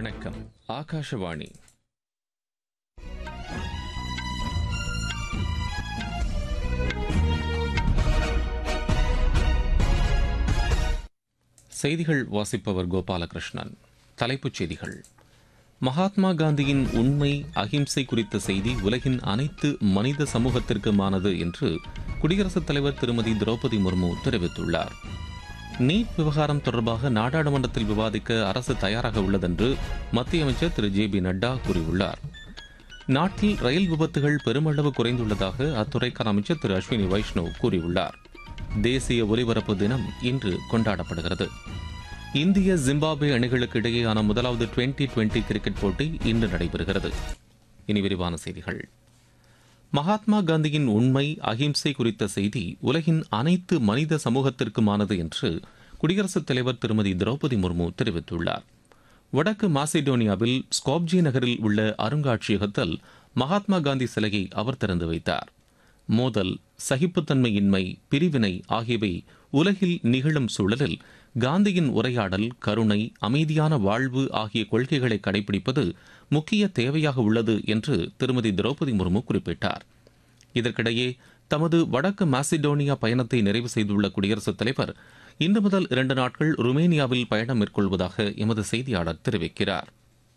வணக்கம். ஆகாஷவாணி. செய்திகள் வாசிப்பவர் கோபாலகிருஷ்ணன். தலைப்புச் செய்திகள். மகாத்மா காந்தியின் உண்மை அகிம்சை குறித்த செய்தி உலகின் அனைத்து மனித சமூகத்திற்குமானது என்று குடியரசுத் தலைவர் திருமதி திரௌபதி முர்மு தெரிவித்துள்ளார். நீட் விவகாரம் தொடர்பாக நாடாளுமன்றத்தில் விவாதிக்க அரசு தயாராக உள்ளதென்று மத்திய அமைச்சர் திரு ஜே.பி. நட்டா கூறியுள்ளார். நாட்டில் ரயில் விபத்துகள் பெருமளவு குறைந்துள்ளதாக அத்துறைக்கான அமைச்சர் திரு அஸ்வினி வைஷ்ணவ் கூறியுள்ளார். தேசிய ஒலிபரப்பு தினம் இன்று கொண்டாடப்படுகிறது. இந்திய ஜிம்பாப்வே அணிகளுக்கு இடையேயான முதலாவது டுவெண்டி கிரிக்கெட் போட்டி இன்று நடைபெறுகிறது. இனி விரிவான செய்திகள். மகாத்மா காந்தியின் உண்மை அகிம்சை குறித்த செய்தி உலகின் அனைத்து மனித சமூகத்திற்குமானது என்று குடியரசுத் தலைவர் திருமதி திரௌபதி முர்மு தெரிவித்துள்ளார். வடக்கு மாசிடோனியாவில் ஸ்கோப்ஜே நகரில் உள்ள அருங்காட்சியகத்தில் மகாத்மா காந்தி சிலையை அவர் திறந்து வைத்தார். மோதல், சகிப்புத்தன்மையின்மை, பிரிவினை ஆகியவை உலகில் நிகழும் சூழலில் காந்தியின் உரையாடல், கருணை, அமைதியான வாழ்வு ஆகிய கொள்கைகளை கடைபிடிப்பது முக்கிய தேவையாக உள்ளது என்று திருமதி திரௌபதி முர்மு குறிப்பிட்டார். இதற்கிடையே தமது வடக்கு மாசிடோனியா பயணத்தை நிறைவு செய்துள்ள குடியரசுத் தலைவர் இன்று முதல் 2 நாட்கள் ருமேனியாவில் பயணம் மேற்கொள்வதாக எமது செய்தியாளர் தெரிவிக்கிறார்.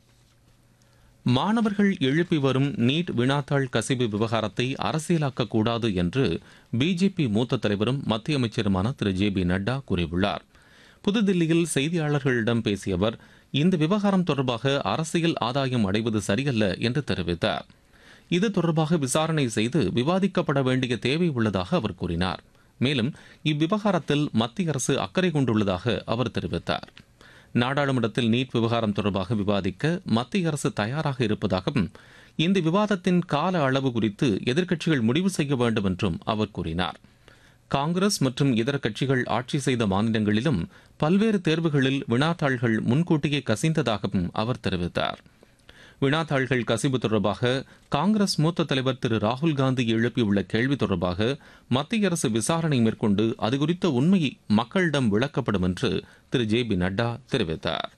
மாணவர்கள் எழுப்பி வரும் நீட் வினாத்தாள் கசிவு விவகாரத்தை அரசியலாக்கக்கூடாது என்று பிஜேபி மூத்த தலைவரும் மத்திய அமைச்சருமான திரு ஜே.பி. நட்டா கூறியுள்ளார். புதுதில்லியில் செய்தியாளர்களிடம் பேசிய அவர் இந்த விவகாரம் தொடர்பாக அரசியல் ஆதாயம் அடைவது சரியல்ல என்று தெரிவித்தார். இது தொடர்பாக விசாரணை செய்து விவாதிக்கப்பட வேண்டிய தேவை உள்ளதாக அவர் கூறினார். மேலும் இவ்விவகாரத்தில் மத்திய அரசு அக்கறை கொண்டுள்ளதாக அவர் தெரிவித்தார். நாடாளுமன்றத்தில் நீட் விவகாரம் தொடர்பாக விவாதிக்க மத்திய அரசு தயாராக இருப்பதாகவும் இந்த விவாதத்தின் கால அளவு குறித்து எதிர்க்கட்சிகள் முடிவு செய்ய வேண்டும் என்றும் அவர் கூறினார். காங்கிரஸ் மற்றும் இதர கட்சிகள் ஆட்சி செய்த மாநிலங்களிலும் பல்வேறு தேர்வுகளில் வினாத்தாள்கள் முன்கூட்டியே கசிந்ததாகவும் அவர் தெரிவித்தார். வினாத்தாள்கள் கசிவு தொடர்பாக காங்கிரஸ் மூத்த தலைவர் திரு ராகுல் காந்தி எழுப்பியுள்ள கேள்வி தொடர்பாக மத்திய அரசு விசாரணை மேற்கொண்டு அது குறித்த உண்மை மக்களிடம் விளக்கப்படும் என்று திரு ஜே.பி. நட்டா தெரிவித்தார்.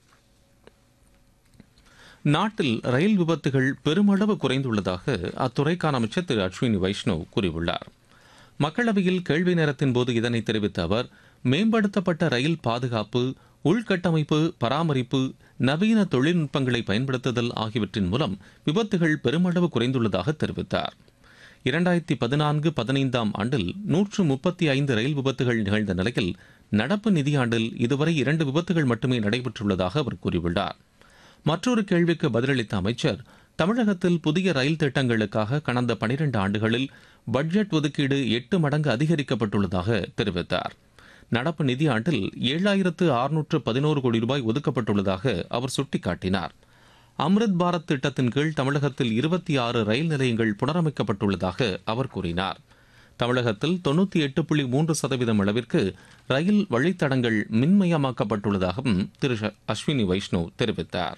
நாட்டில் ரயில் விபத்துகள் பெருமளவு குறைந்துள்ளதாக அத்துறைக்கான அமைச்சர் திரு அஸ்வினி வைஷ்ணவ் கூறியுள்ளார். மக்களவையில் கேள்வி நேரத்தின் போது இதனை தெரிவித்த அவர், மேம்படுத்தப்பட்ட ரயில் பாதுகாப்பு, உள்கட்டமைப்பு பராமரிப்பு, நவீன தொழில்நுட்பங்களை பயன்படுத்துதல் ஆகியவற்றின் மூலம் விபத்துகள் பெருமளவு குறைந்துள்ளதாக தெரிவித்தார். 2014-15 ஆண்டில் 135 ரயில் விபத்துகள் நிகழ்ந்த நிலையில் நடப்பு நிதியாண்டில் இதுவரை 2 விபத்துகள் மட்டுமே நடைபெற்றுள்ளதாக அவர் கூறியுள்ளார். மற்றொரு கேள்விக்கு பதிலளித்த அமைச்சர், தமிழகத்தில் புதிய ரயில் திட்டங்களுக்காக கடந்த 12 ஆண்டுகளில் பட்ஜெட் ஒதுக்கீடு 8 மடங்கு அதிகரிக்கப்பட்டுள்ளதாக தெரிவித்தார். நடப்பு நிதியாண்டில் 7,611 கோடி ரூபாய் ஒதுக்கப்பட்டுள்ளதாக அவர் சுட்டிக்காட்டினார். அம்ரித் பாரத் திட்டத்தின் கீழ் தமிழகத்தில் 26 ரயில் நிலையங்கள் புனரமைக்கப்பட்டுள்ளதாக அவர் கூறினார். தமிழகத்தில் 98.3% அளவிற்கு ரயில் வழித்தடங்கள் மின்மயமாக்கப்பட்டுள்ளதாகவும் திரு அஸ்வினி வைஷ்ணவ் தெரிவித்தார்.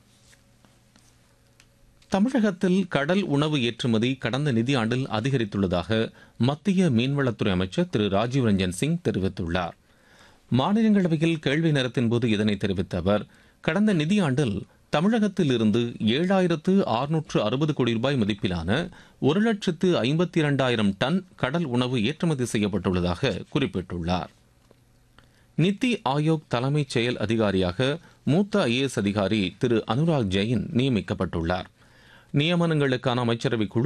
தமிழகத்தில் கடல் உணவு ஏற்றுமதி கடந்த நிதியாண்டில் அதிகரித்துள்ளதாக மத்திய மீன்வளத்துறை அமைச்சர் திரு ராஜீவ் ரஞ்சன் சிங் தெரிவித்துள்ளார். மாநிலங்களவையில் கேள்வி நேரத்தின் போது இதனை தெரிவித்த அவர், கடந்த நிதியாண்டில் தமிழகத்தில் இருந்து 7,660 கோடி ரூபாய் மதிப்பிலான 1,52,000 டன் கடல் உணவு ஏற்றுமதி செய்யப்பட்டுள்ளதாக குறிப்பிட்டுள்ளார். நித்தி ஆயோக் தலைமைச் செயல் அதிகாரியாக மூத்த IAS அதிகாரி திரு அனுராக் ஜெயின் நியமிக்கப்பட்டுள்ளார். நியமனங்களுக்கான அமைச்சரவை குழு